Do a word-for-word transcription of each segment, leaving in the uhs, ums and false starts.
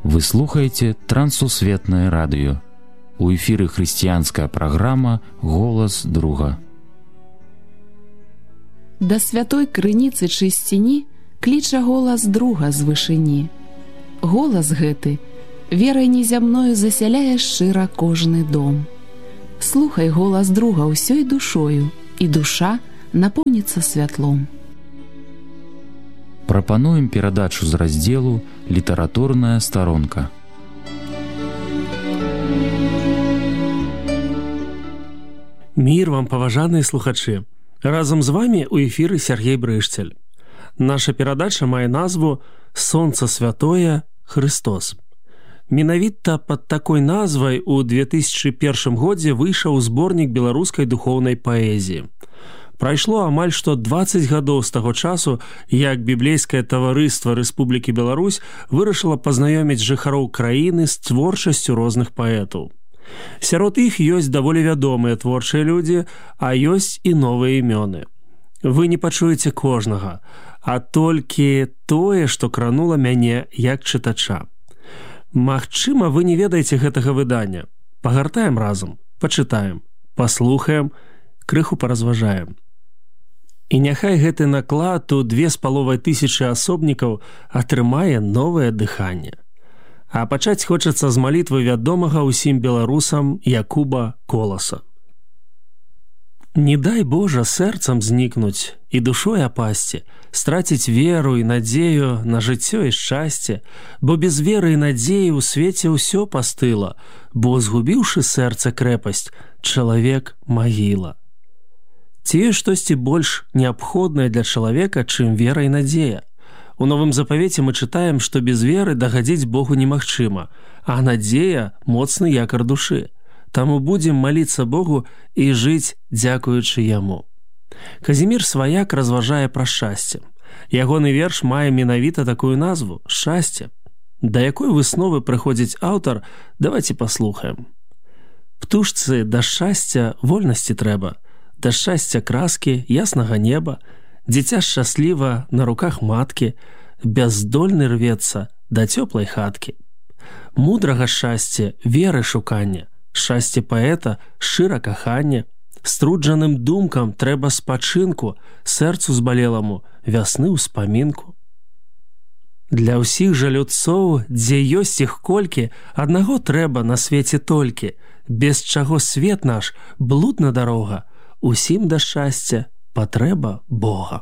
Вы слухаете Трансусветное радио. У эфіры хрысціянская праграма «Голас друга». Да святой крыніцы чысціні кліча голас друга з вышыні. Голас гэты верай незямною засяляе шчыра кожны дом. Слухай голас друга ўсёй душою, і душа напоўніцца святлом. Прапануем перадачу з раздзелу «Літаратурная старонка». Мір вам, паважаныя слухачы! Разам з вамі ў эфіры Сергей Брышцель. Наша перадача мае назву «Сонца святое Христос». Менавіта пад такой назвай у две тысячы першым годзе выйшаў зборнік беларускай духоўнай паэзіі. Прайшло амаль што дваццаць гадоў з таго часу, як біблейскае таварыства Рэспублікі Беларусь вырашыла пазнаёміць жыхароў краіны з творчасцю розных паэтаў. Сярод іх ёсць даволі вядомыя творчыя людзі, а ёсць і новыя імёны. Вы не пачуеце кожнага, а толькі тое, што кранула мяне як чытача. Магчыма, вы не ведаеце гэтага выдання. Пагартаем разам, пачытаем, паслухаем, крыху паразважаем. І няхай гэты наклад у две з паловай тысячы асобнікаў атрымае новае дыханне. А пачаць хочацца з малітвы вядомага ўсім беларусам Якуба Коласа. Не дай Божа сэрцам знікнуць і душой апасці, страціць веру і надзею на жыццё і шчасце, бо без веры і надзеі ў свеце ўсё пастыла, бо згубіўшы сэрца крэпасць, чалавек магіла. Ці ёсць штосьці больш неабходнае для чалавека, чым вера і надзея? У Новым Запавеце мы чытаем, што без веры дагадзіць Богу немагчыма, а надзея – моцны якар душы. Таму будзем маліцца Богу і жыць, дзякуючы Яму. Казімір Сваяк разважае пра шчасце. Ягоны верш мае менавіта такую назву – «Шчасце». Да якой высновы прыходзіць аўтар, давайце паслухаем. Птушцы да шчасця вольнасці трэба, да шчасця краскі, яснага неба, дзіця шчасліва на руках маткі, бяздольны рвецца да цёплай хаткі. Мудрага шчасце веры шуканне, шчасце паэта шчыра каханне, струджаным думкам трэба спачынку, сэрцу збалеламу вясны ўспамінку. Для ўсіх жа людцоў, дзе ёсць іх колькі, аднаго трэба на свеце толькі, без чаго свет наш блудна дарога, усім да шчасця патрэба Бога.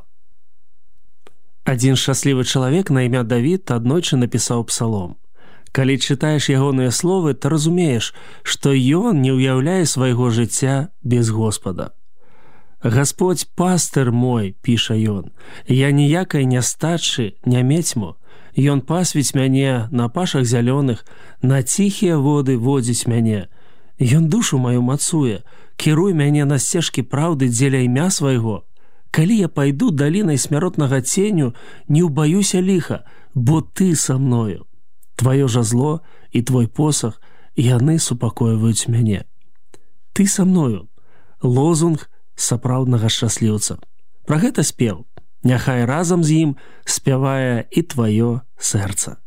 Адзін шчаслівы чалавек на імя Давід аднойчы напісаў псалом. Калі чытаеш ягоныя словы, то разумееш, што ён не ўяўляе свайго жыцця без Господа. «Гасподзь пастыр мой», – піша ён, – «я ніякай нястачы не мецьму. Ён пасвіць мяне на пашах зялёных, на ціхія воды водзіць мяне. Ён душу маю мацуе, кіруй мяне на сцежкі праўды дзеля імя свайго. Калі я пайду далінай смяротнага ценю, не ўбаюся ліха, бо ты са мною. Тваё жа зло і твой посах, яны супакойваюць мяне. Ты са мною» – лозунг сапраўднага шчасліўца. Пра гэта спеў. Няхай разам з ім спявае і тваё сэрца.